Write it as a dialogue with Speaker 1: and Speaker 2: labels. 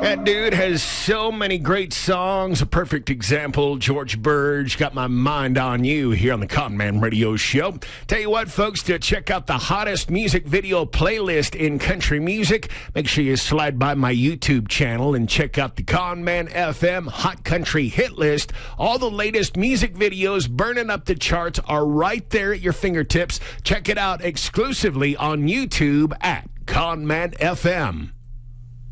Speaker 1: That dude has so many great songs. A perfect example, George Burge, Got My Mind on You here on the Conman Radio Show. Tell you what, folks, to check out the hottest music video playlist in country music, make sure you slide by my YouTube channel and check out the Conman FM Hot Country Hit List. All the latest music videos burning up the charts are right there at your fingertips. Check it out exclusively on YouTube at Conman FM.